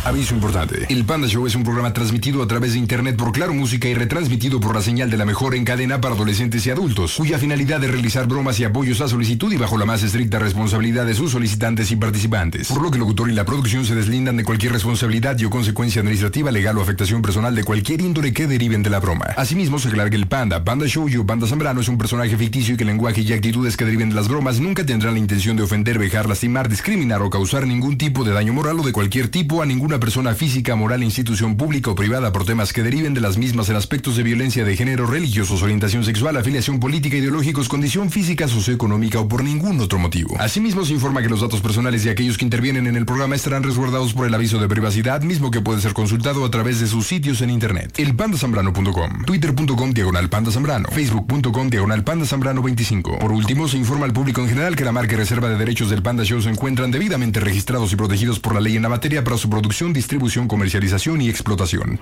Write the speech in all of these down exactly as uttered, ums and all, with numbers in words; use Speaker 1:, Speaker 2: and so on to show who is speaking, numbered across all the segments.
Speaker 1: Aviso importante. El Panda Show es un programa transmitido a través de internet por Claro Música y retransmitido por la señal de la mejor en cadena para adolescentes y adultos, cuya finalidad es realizar bromas y apoyos a solicitud y bajo la más estricta responsabilidad de sus solicitantes y participantes. Por lo que el locutor y la producción se deslindan de cualquier responsabilidad y o consecuencia administrativa, legal o afectación personal de cualquier índole que deriven de la broma. Asimismo, se aclara que el Panda, Panda Show y Panda Zambrano es un personaje ficticio y que el lenguaje y actitudes que deriven de las bromas nunca tendrán la intención de ofender, vejar, lastimar, discriminar o causar ningún tipo de daño moral o de cualquier tipo a ninguna persona física, moral, institución pública o privada por temas que deriven de las mismas en aspectos de violencia de género, religiosos, orientación sexual, afiliación política, ideológicos, condición física, socioeconómica o por ningún otro motivo. Asimismo, se informa que los datos personales de aquellos que intervienen en el programa estarán resguardados por el aviso de privacidad, mismo que puede ser consultado a través de sus sitios en internet. el panda zambrano punto com, twitter punto com diagonal panda zambrano, facebook punto com diagonal panda zambrano veinticinco. Por último, se informa al público en general que la marca y reserva de derechos del Panda Show se encuentran debidamente registrados y protegidos por la ley en la materia para su producción, distribución, comercialización y explotación.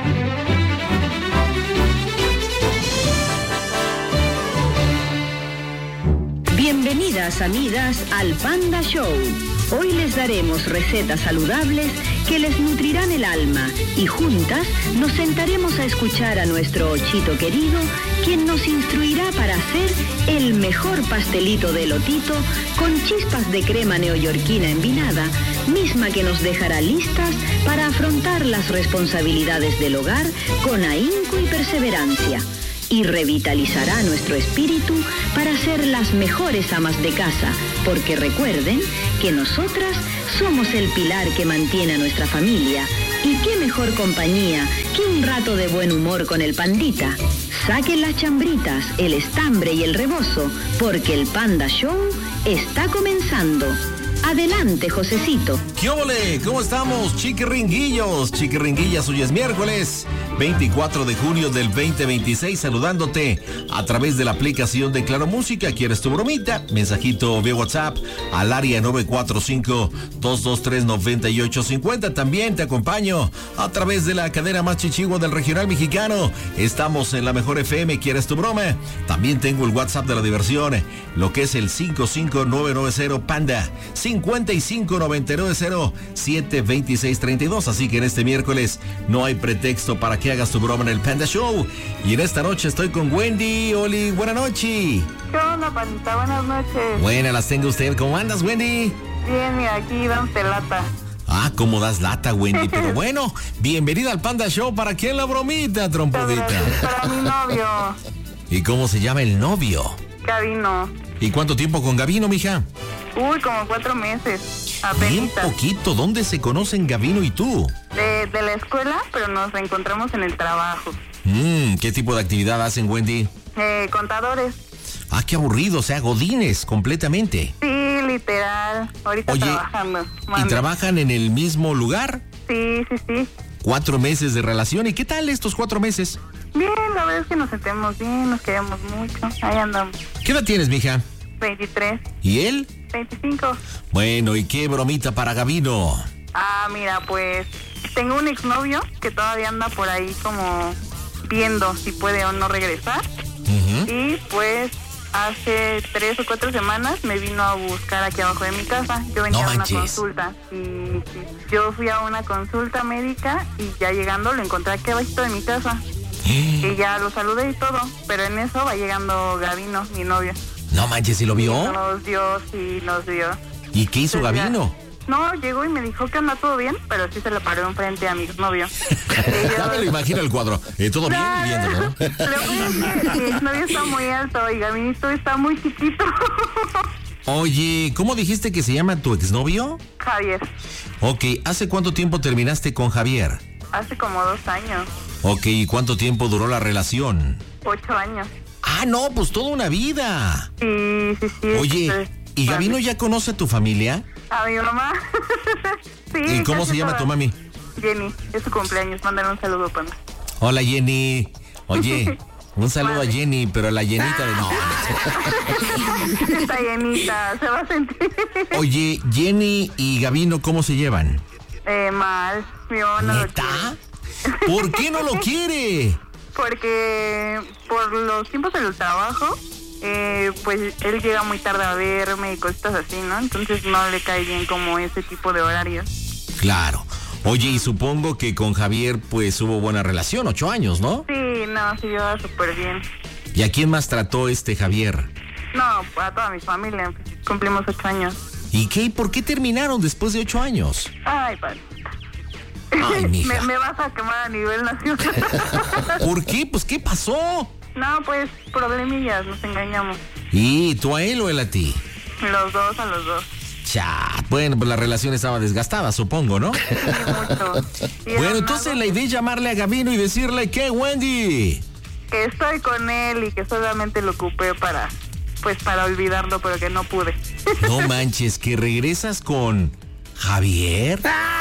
Speaker 2: Bienvenidas, amigas, al Panda Show. Hoy les daremos recetas saludables que les nutrirán el alma y juntas nos sentaremos a escuchar a nuestro Ochito querido, quien nos instruirá para hacer el mejor pastelito de elotito con chispas de crema neoyorquina envinada, misma que nos dejará listas para afrontar las responsabilidades del hogar con ahínco y perseverancia. Y revitalizará nuestro espíritu para ser las mejores amas de casa, porque recuerden que nosotras somos el pilar que mantiene a nuestra familia. Y qué mejor compañía que un rato de buen humor con el pandita. Saquen las chambritas, el estambre y el rebozo, porque el Panda Show está comenzando. Adelante, Josecito.
Speaker 3: ¿Qué óvole? ¿Cómo estamos, chiquiringuillos? Chiquiringuillas, hoy es miércoles veinticuatro de junio del veinte veintiséis, saludándote a través de la aplicación de Claro Música. ¿Quieres tu bromita? Mensajito vía WhatsApp al área nueve cuatro cinco, dos dos tres, nueve ocho cinco cero. También te acompaño a través de la cadena más chichigua del regional mexicano. Estamos en la mejor F M. ¿Quieres tu broma? También tengo el WhatsApp de la diversión, lo que es el cinco cinco nueve nueve cero Panda cincuenta y cinco noventa y nueve cero siete veintiséis treinta y dos. Así que en este miércoles no hay pretexto para que hagas tu broma en el Panda Show. Y en esta noche estoy con Wendy. Oli, buenas noches.
Speaker 4: ¿Qué onda, Pandita? Buenas noches.
Speaker 3: Buenas las tengo usted. ¿Cómo andas, Wendy?
Speaker 4: Bien, mira, aquí dándote lata.
Speaker 3: Ah, cómo das lata, Wendy. Pero bueno, bienvenida al Panda Show. ¿Para quién la bromita, trompudita?
Speaker 4: Para mi novio.
Speaker 3: ¿Y cómo se llama el novio?
Speaker 4: Gabino.
Speaker 3: ¿Y cuánto tiempo con Gabino, mija?
Speaker 4: Uy, como cuatro meses.
Speaker 3: Bien
Speaker 4: Apenitas.
Speaker 3: poquito. ¿Dónde se conocen Gabino y tú?
Speaker 4: De, de la escuela, pero nos reencontramos en el trabajo.
Speaker 3: Mm, ¿qué tipo de actividad hacen, Wendy?
Speaker 4: Eh, contadores.
Speaker 3: Ah, qué aburrido, o sea, godines, completamente.
Speaker 4: Sí, literal. Ahorita
Speaker 3: Oye,
Speaker 4: trabajando.
Speaker 3: ¿y
Speaker 4: Mande.
Speaker 3: trabajan en el mismo lugar?
Speaker 4: Sí, sí, sí.
Speaker 3: Cuatro meses de relación. ¿Y qué tal estos cuatro meses?
Speaker 4: Bien, la verdad es que nos sentimos bien, nos queremos mucho. Ahí andamos.
Speaker 3: ¿Qué edad tienes, mija?
Speaker 4: veintitrés.
Speaker 3: ¿Y él?
Speaker 4: veinticinco.
Speaker 3: Bueno, ¿y qué bromita para Gabino?
Speaker 4: Ah, mira, pues tengo un exnovio que todavía anda por ahí como viendo si puede o no regresar.
Speaker 3: Uh-huh.
Speaker 4: Y pues hace tres o cuatro semanas me vino a buscar aquí abajo de mi casa. Yo venía
Speaker 3: No
Speaker 4: a una
Speaker 3: manches.
Speaker 4: consulta y, y yo fui a una consulta médica y ya llegando lo encontré aquí abajito de mi casa. Y ya lo saludé y todo, pero en eso va llegando Gabino, mi novio.
Speaker 3: No manches, ¿y lo vio?
Speaker 4: Nos dio, sí, nos dio.
Speaker 3: ¿Y qué hizo
Speaker 4: Pues ya-
Speaker 3: Gabino?
Speaker 4: No, llegó y me dijo que anda todo bien, pero sí se le paró enfrente a mi exnovio.
Speaker 3: Ya me lo imagino el cuadro. Eh, ¿Todo bien?
Speaker 4: Claro.
Speaker 3: Viéndolo, ¿no?
Speaker 4: Lo que es que mi exnovio está muy alto y Gabinito está muy chiquito.
Speaker 3: Oye, ¿cómo dijiste que se llama tu exnovio?
Speaker 4: Javier,
Speaker 3: Ok, ¿hace cuánto tiempo terminaste con Javier?
Speaker 4: hace como dos años,
Speaker 3: Ok, ¿y cuánto tiempo duró la relación?
Speaker 4: ocho años.
Speaker 3: Ah, no, pues toda una vida.
Speaker 4: Sí, sí, sí.
Speaker 3: Oye,
Speaker 4: este,
Speaker 3: ¿y Gabino
Speaker 4: vale.
Speaker 3: ya conoce a tu familia?
Speaker 4: A mi mamá. Sí.
Speaker 3: ¿Y cómo
Speaker 4: casi
Speaker 3: se llama
Speaker 4: todas.
Speaker 3: tu mami?
Speaker 4: Jenny, es su cumpleaños, mándale un saludo, Panda.
Speaker 3: Hola, Jenny. Oye, un saludo a Jenny, pero a la llenita de no.
Speaker 4: Está llenita, se va a sentir.
Speaker 3: Oye, Jenny y Gabino, ¿cómo se llevan?
Speaker 4: Eh, mal, mi mamá no lo
Speaker 3: ¿Neta?
Speaker 4: quiere.
Speaker 3: ¿Por qué no lo quiere?
Speaker 4: Porque por los tiempos del trabajo, eh, pues él llega muy tarde a verme y cositas así, ¿no? Entonces no le cae bien como ese tipo de horarios.
Speaker 3: Claro. Oye, y supongo que con Javier pues hubo buena relación, ocho años, ¿no?
Speaker 4: Sí, no, sí, llevaba súper bien.
Speaker 3: ¿Y a quién más trató este Javier?
Speaker 4: No, a toda mi familia, cumplimos ocho años.
Speaker 3: ¿Y qué? ¿Por qué terminaron después de ocho años?
Speaker 4: Ay, padre.
Speaker 3: Ay, mija.
Speaker 4: me, me vas a quemar a nivel nacional.
Speaker 3: ¿Por qué? Pues, ¿qué pasó?
Speaker 4: No, pues, problemillas, nos engañamos.
Speaker 3: ¿Y tú a él o él a ti?
Speaker 4: Los dos, a los dos.
Speaker 3: Cha, bueno, pues la relación estaba desgastada, supongo, ¿no?
Speaker 4: Sí, mucho. Y
Speaker 3: Bueno,
Speaker 4: era
Speaker 3: entonces
Speaker 4: una-
Speaker 3: la idea es llamarle a Gabino y decirle, ¿qué, Wendy?
Speaker 4: Que estoy con él y que solamente lo ocupé para, pues, para olvidarlo, pero que no pude.
Speaker 3: No manches, que regresas con Javier.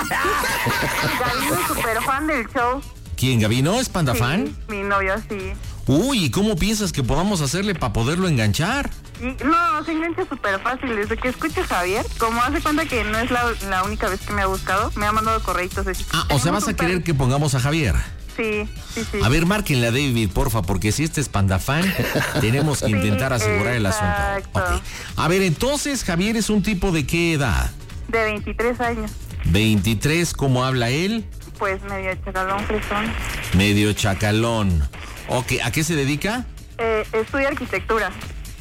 Speaker 4: Gabino es súper fan del show.
Speaker 3: ¿Quién, Gabino? ¿Es Panda
Speaker 4: Sí,
Speaker 3: fan?
Speaker 4: mi novio, sí.
Speaker 3: Uy, ¿y cómo piensas que podamos hacerle para poderlo enganchar?
Speaker 4: Y, no, se engancha súper fácil. Desde que escucha a Javier, como hace cuenta que no es la, la única vez que me ha buscado, me ha mandado correitos. Así.
Speaker 3: Ah, o sea, vas a querer que pongamos a Javier.
Speaker 4: Sí, sí, sí.
Speaker 3: A ver, márquenle a David, porfa, porque si este es Panda fan, tenemos que
Speaker 4: Sí,
Speaker 3: intentar asegurar el
Speaker 4: exacto.
Speaker 3: asunto. Ok. A ver, entonces, Javier es un tipo de qué edad?
Speaker 4: De veintitrés años.
Speaker 3: veintitrés, ¿cómo habla él?
Speaker 4: Pues medio chacalón, fresón.
Speaker 3: Medio chacalón. Ok, ¿a qué se dedica?
Speaker 4: Eh, estudia arquitectura.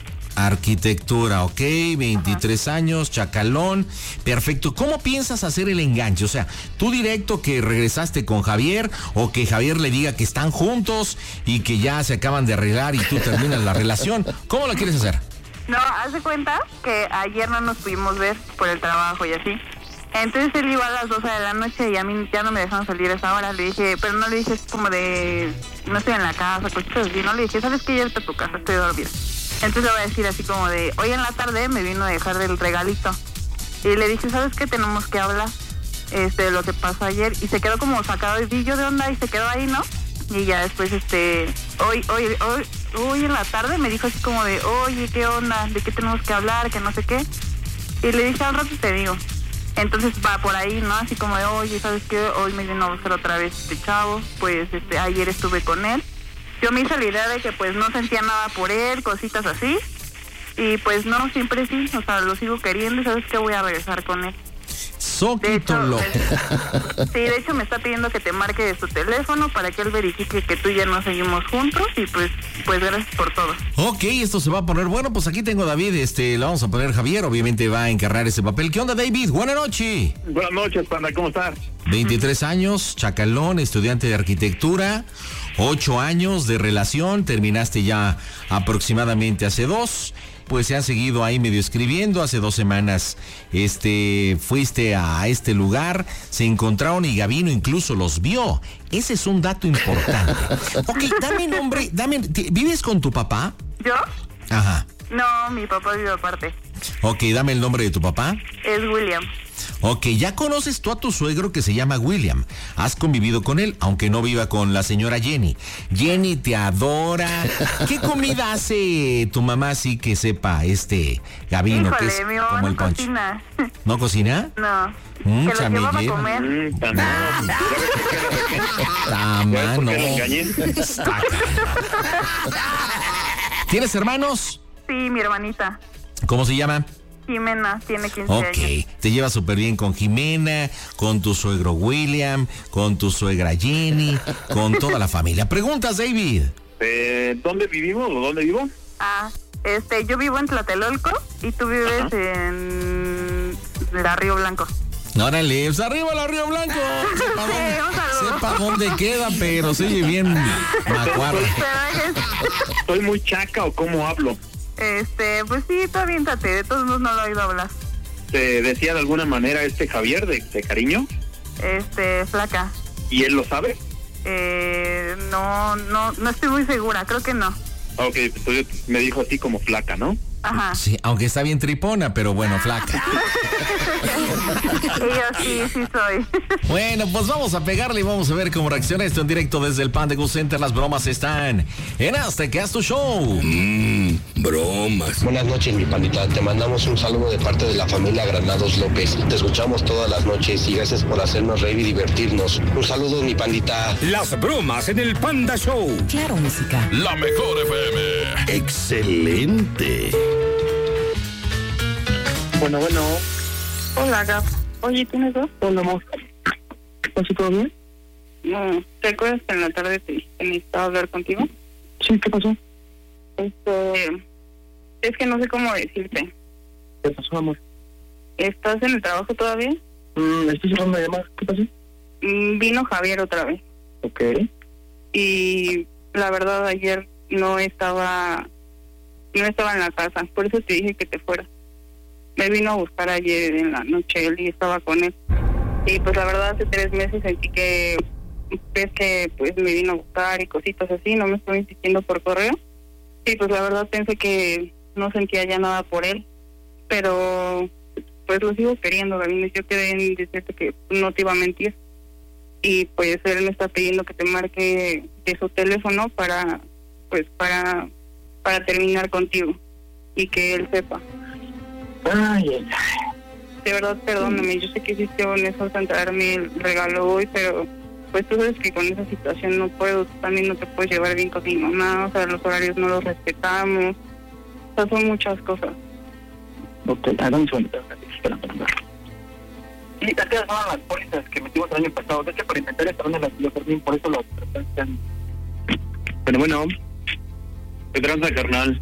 Speaker 3: Arquitectura, ok, veintitrés años, chacalón, perfecto. ¿Cómo piensas hacer el enganche? O sea, tú directo que regresaste con Javier o que Javier le diga que están juntos y que ya se acaban de arreglar y tú terminas la relación. ¿Cómo lo quieres hacer?
Speaker 4: No, haz de cuenta que ayer no nos pudimos ver por el trabajo y así. Entonces él iba a las doce de la noche y a mí ya no me dejaron salir a esa hora. Le dije, pero no le dije así como de, no estoy en la casa, cositas así. No le dije, ¿sabes qué? Ya está a tu casa, estoy dormida. Entonces le voy a decir así como de, hoy en la tarde me vino a dejar del regalito. Y le dije, ¿sabes qué? Tenemos que hablar este, de lo que pasó ayer. Y se quedó como sacado de yo de onda y se quedó ahí, ¿no? Y ya después, este, hoy, hoy, hoy, hoy en la tarde me dijo así como de, oye, ¿qué onda? ¿De qué tenemos que hablar? Que no sé qué. Y le dije, al rato te digo. Entonces va por ahí, ¿no? Así como de, oye, ¿sabes qué? Hoy me vino a buscar otra vez este chavo. Pues, este, ayer estuve con él. Yo me hice la idea de que, pues, no sentía nada por él, cositas así. Y, pues, no, siempre sí. O sea, lo sigo queriendo y ¿sabes qué? Voy a regresar con él. De hecho,
Speaker 3: Soquitolo.
Speaker 4: es- sí, de hecho me está pidiendo que te marque de su teléfono para que él verifique que tú y yo no seguimos juntos y pues, pues gracias por todo.
Speaker 3: Ok, esto se va a poner bueno. Pues aquí tengo a David, este, le vamos a poner Javier, obviamente va a encarnar ese papel. ¿Qué onda, David? Buenas noches.
Speaker 5: Buenas noches, Panda, ¿cómo estás?
Speaker 3: veintitrés años, chacalón, estudiante de arquitectura, ocho años de relación, terminaste ya aproximadamente hace dos. Pues se han seguido ahí medio escribiendo. Hace dos semanas este, fuiste a este lugar, se encontraron y Gabino incluso los vio. Ese es un dato importante. Ok, dame nombre, dame, ¿te- ¿vives con tu papá?
Speaker 4: ¿Yo?
Speaker 3: Ajá.
Speaker 4: No, mi papá vive aparte.
Speaker 3: Ok, dame el nombre de tu papá.
Speaker 4: Es William.
Speaker 3: Ok, ya conoces tú a tu suegro que se llama William. Has convivido con él, aunque no viva con la señora Jenny. Jenny te adora. ¿Qué comida hace tu mamá así que sepa este Gabino? Que
Speaker 4: Híjole,
Speaker 3: es
Speaker 4: mi mamá
Speaker 3: como
Speaker 4: no
Speaker 3: el poncho.
Speaker 4: cocina.
Speaker 3: ¿No cocina?
Speaker 4: No.
Speaker 3: Mm,
Speaker 4: que lo llevaba a
Speaker 3: chamillera.
Speaker 4: comer.
Speaker 5: Mm, Panda, no, ¿ya ves por qué lo dejé?
Speaker 3: Tama,
Speaker 5: ¿Ya ves por
Speaker 3: no.
Speaker 5: qué lo engañé?
Speaker 3: Está cañón. ¿Tienes hermanos?
Speaker 4: Sí, mi hermanita.
Speaker 3: ¿Cómo se llama?
Speaker 4: Jimena tiene quince
Speaker 3: Ok,
Speaker 4: años.
Speaker 3: te llevas súper bien con Jimena, con tu suegro William, con tu suegra Jenny, con toda la familia. Preguntas, David.
Speaker 5: Eh, ¿Dónde vivimos o dónde vivo?
Speaker 4: Ah, este, yo vivo en Tlatelolco y tú vives
Speaker 5: Ajá.
Speaker 4: en la Río Blanco.
Speaker 3: Órale, pues arriba la Río Blanco. Sepa
Speaker 4: Sí,
Speaker 3: dónde,
Speaker 4: un saludo.
Speaker 3: sepa dónde queda, pero se oye bien macuarra.
Speaker 4: Pero es-
Speaker 5: ¿Soy muy chaca o cómo hablo?
Speaker 4: Este, pues sí, tú aviéntate, de todos modos no lo he oído hablar.
Speaker 5: ¿Te decía de alguna manera este Javier de, de cariño?
Speaker 4: Este, flaca.
Speaker 5: ¿Y él lo sabe?
Speaker 4: Eh, no, no, no estoy muy segura, creo que no.
Speaker 5: Ok, pues me dijo así como flaca, ¿no?
Speaker 4: Ajá.
Speaker 3: Sí, aunque está bien tripona, pero bueno, flaca.
Speaker 4: Y yo sí, sí soy.
Speaker 3: Bueno, pues vamos a pegarle y vamos a ver cómo reacciona esto en directo desde el Panda Go Center. Las bromas están en Azteca Tu Show.
Speaker 6: Mmm, bromas.
Speaker 7: Buenas noches, mi pandita. Te mandamos un saludo de parte de la familia Granados López. Te escuchamos todas las noches y gracias por hacernos reír y divertirnos. Un saludo, mi pandita.
Speaker 6: Las bromas en el Panda Show.
Speaker 8: Claro, música.
Speaker 6: La mejor F M. Excelente.
Speaker 5: Bueno, bueno.
Speaker 4: Hola, Gab. Oye, ¿tienes dos?
Speaker 5: Hola, amor. pasó? ¿Todo bien?
Speaker 4: No, ¿te acuerdas que en la tarde te dije que necesitaba hablar contigo?
Speaker 5: Sí, ¿qué pasó?
Speaker 4: Este, es que no sé cómo decirte.
Speaker 5: ¿Qué pasó, amor?
Speaker 4: ¿Estás en el trabajo todavía?
Speaker 5: Mm, estoy cerrando la llamada. ¿Qué pasó?
Speaker 4: Mm, vino Javier otra vez.
Speaker 5: Ok.
Speaker 4: Y la verdad ayer no estaba, no estaba en la casa, por eso te dije que te fueras. Me vino a buscar ayer en la noche, él y estaba con él. Y pues la verdad hace tres meses sentí que, ves que pues me vino a buscar y cositas así, no me estoy insistiendo por correo. Y pues la verdad pensé que no sentía ya nada por él, pero pues lo sigo queriendo, Gavino. Yo quedé en decirte que no te iba a mentir. Y pues él me está pidiendo que te marque de su teléfono para, pues para, para terminar contigo y que él sepa.
Speaker 5: Ay, ay,
Speaker 4: De verdad, perdóname, yo sé que hiciste honesto en traerme el regalo hoy, pero pues tú sabes que con esa situación no puedo, tú también no te puedes llevar bien con mi mamá, o sea, los horarios no los respetamos, o sea, son muchas cosas.
Speaker 5: ok, hagan un segundo. Espera, espera. Sí, es que son las pólizas que metimos el año pasado. De hecho, para inventar esta ronda las lo terminé, por eso lo están. Pero bueno, ¿qué tranza, carnal?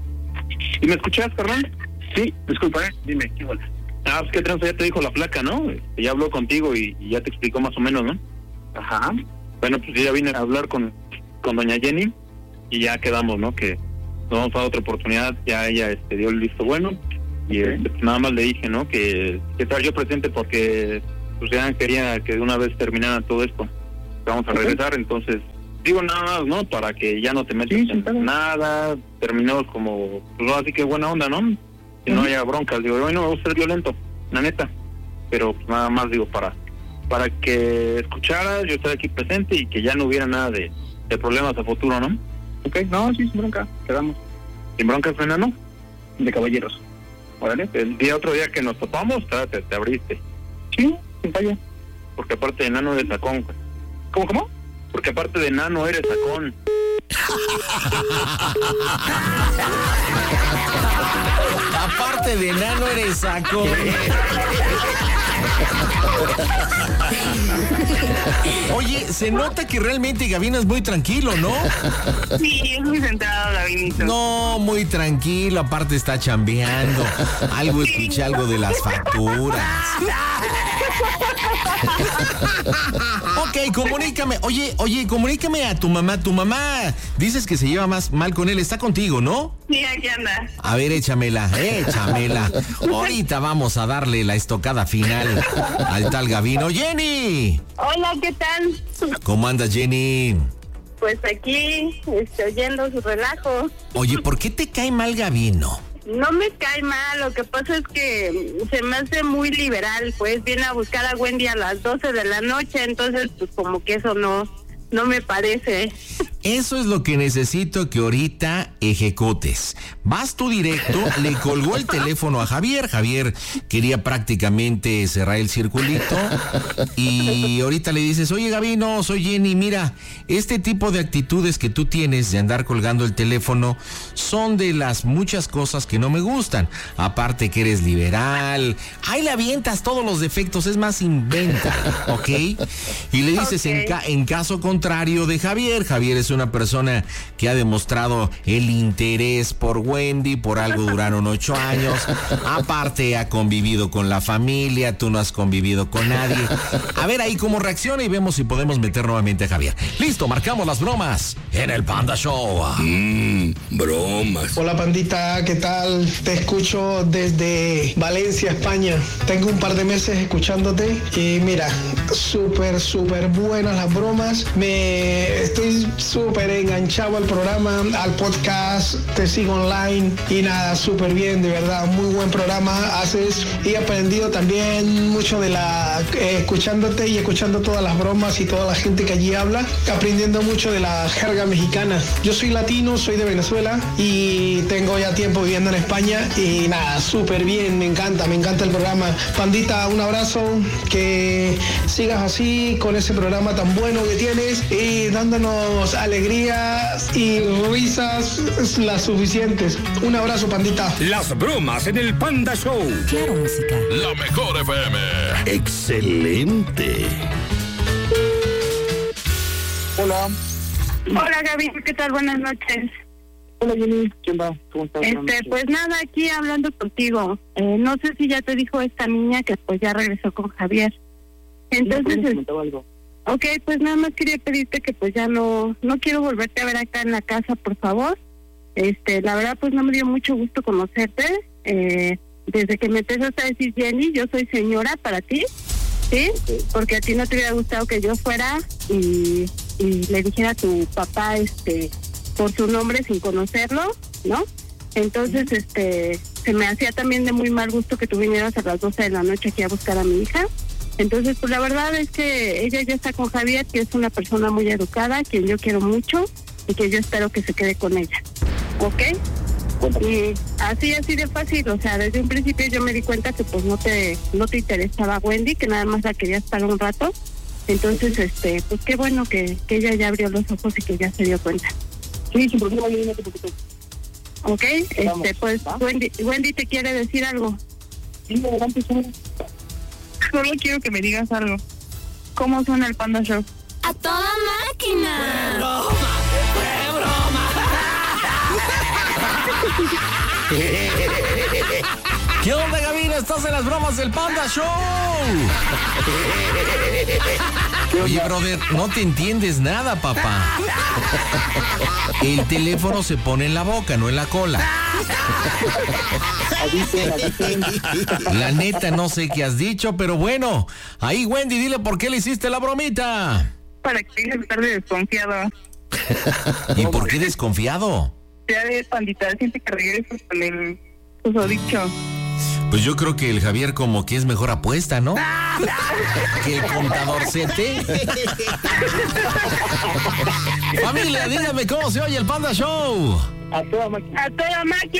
Speaker 5: ¿Y me escuchas, carnal? Sí, disculpa, ¿eh? Dime, ¿qué huele? Ah, pues qué tranza, ya te dijo la placa, ¿no? Ya habló contigo y, y ya te explicó más o menos, ¿no? Ajá. Bueno, pues yo ya vine a hablar con, con doña Jenny y ya quedamos, ¿no? Que nos vamos a dar otra oportunidad, ya ella este, dio el visto bueno y este, pues nada más le dije, ¿no? Que, que estar yo presente porque pues ya quería que de una vez terminara todo esto. Vamos a regresar, entonces digo nada más, ¿no? Para que ya no te metas sí, en sí, nada, terminemos como, pues no, así que buena onda, ¿no? Que uh-huh. no haya broncas, digo, hoy no me gusta ser violento, la neta, pero pues nada más digo para para que escuchara, yo estar aquí presente y que ya no hubiera nada de, de problemas a futuro, ¿no? Ok, no, sí, sin bronca, quedamos. ¿Sin broncas, enano? De caballeros. Órale, el día otro día que nos topamos, te, te abriste. Sí, sin falla. Porque aparte de enano eres sacón. ¿Cómo, cómo? Porque aparte de enano eres sacón.
Speaker 3: Aparte de enano eres sacón. Oye, se nota que realmente Gavino es muy tranquilo, ¿no?
Speaker 4: Sí, es muy centrado, Gavinito.
Speaker 3: No, muy tranquilo, aparte está chambeando. Algo escuché, algo de las facturas. Ok, comunícame. Oye, oye, comunícame a tu mamá. Tu mamá, dices que se lleva más mal con él. Está contigo, ¿no?
Speaker 4: Sí, aquí anda.
Speaker 3: A ver, échamela, échamela. Ahorita vamos a darle la estocada final al tal Gavino. ¡Jenny!
Speaker 4: Hola, ¿qué tal?
Speaker 3: ¿Cómo andas, Jenny?
Speaker 4: Pues aquí, este, oyendo su relajo.
Speaker 3: Oye, ¿por qué te cae mal Gavino?
Speaker 4: No me cae mal, lo que pasa es que se me hace muy liberal, pues viene a buscar a Wendy a las doce de la noche, entonces pues como que eso no, no me parece.
Speaker 3: Eso es lo que necesito que ahorita ejecutes. Vas tú directo, le colgó el teléfono a Javier. Javier quería prácticamente cerrar el circulito. Y ahorita le dices, oye Gavino, soy Jenny, mira, este tipo de actitudes que tú tienes de andar colgando el teléfono son de las muchas cosas que no me gustan. Aparte que eres liberal, ahí le avientas todos los defectos, es más, inventa, ¿ok? Y le dices, okay. en, ca- en caso contrario de Javier, Javier es una persona que ha demostrado el interés por Wendy, por algo duraron ocho años, aparte ha convivido con la familia, tú no has convivido con nadie. A ver ahí cómo reacciona y vemos si podemos meter nuevamente a Javier. Listo, marcamos las bromas en el Panda Show.
Speaker 6: Mmm, bromas.
Speaker 8: Hola Pandita, ¿qué tal? Te escucho desde Valencia, España. Tengo un par de meses escuchándote y mira, súper, súper buenas las bromas. Me estoy súper enganchado al programa, al podcast, te sigo online y nada, súper bien, de verdad, muy buen programa haces y he aprendido también mucho de la, eh, escuchándote y escuchando todas las bromas y toda la gente que allí habla, aprendiendo mucho de la jerga mexicana. Yo soy latino, soy de Venezuela y tengo ya tiempo viviendo en España y nada, súper bien, me encanta, me encanta el programa. Pandita, un abrazo, que sigas así con ese programa tan bueno que tienes y dándonos alegrías y risas las suficientes. Un abrazo, Pandita.
Speaker 6: Las bromas en el Panda Show.
Speaker 9: Claro Música.
Speaker 6: La mejor F M. Excelente.
Speaker 5: Hola.
Speaker 4: Hola, Gaby, ¿qué tal? Buenas noches.
Speaker 5: Hola, Jenny. ¿Quién va? ¿Cómo estás?
Speaker 4: Este, pues nada, aquí hablando contigo. Eh, no sé si ya te dijo esta niña que pues ya regresó con Javier. Entonces,
Speaker 5: ¿Me comentaba algo?
Speaker 4: Ok, pues nada más quería pedirte que pues ya no, no quiero volverte a ver acá en la casa, por favor. Este, la verdad pues no me dio mucho gusto conocerte. Eh, desde que me empezaste a decir Jenny, yo soy señora para ti, ¿sí? Okay. Porque a ti no te hubiera gustado que yo fuera y, y le dijera a tu papá, este, por su nombre sin conocerlo, ¿no? Entonces, uh-huh. este, se me hacía también de muy mal gusto que tú vinieras a las doce de la noche aquí a buscar a mi hija. Entonces, pues la verdad es que ella ya está con Javier, que es una persona muy educada, quien yo quiero mucho y que yo espero que se quede con ella. ¿Ok? Y así, así de fácil, o sea, desde un principio yo me di cuenta que pues no te no te interesaba Wendy, que nada más la querías para un rato. Entonces, este, pues qué bueno que, que ella ya abrió los ojos y que ya se dio cuenta.
Speaker 5: Sí, sin problema, yo no te preocupes.
Speaker 4: Ok, Vamos, este, pues ¿va? Wendy, Wendy te quiere decir algo.
Speaker 5: Sí, adelante, sí.
Speaker 4: Solo quiero que me digas algo. ¿Cómo suena el Panda Show?
Speaker 9: ¡A toda máquina!
Speaker 3: ¡Fue broma! ¡Fue broma! ¿Qué onda, Gavina? ¿Estás en las bromas del Panda Show? Oye, brother, no te entiendes nada, papá. El teléfono se pone en la boca, no en la cola. La neta, no sé qué has dicho, pero bueno. Ahí, Wendy, dile por qué le hiciste la bromita.
Speaker 4: Para que dejes de estar de desconfiado.
Speaker 3: ¿Y por qué desconfiado?
Speaker 4: Ya de pandita, siente que regreses con el susodicho.
Speaker 3: Pues yo creo que el Javier como que es mejor apuesta, ¿no? Que el contadorcete. Familia, dígame cómo se oye el Panda Show.
Speaker 5: A toda máquina.
Speaker 4: A toda máquina.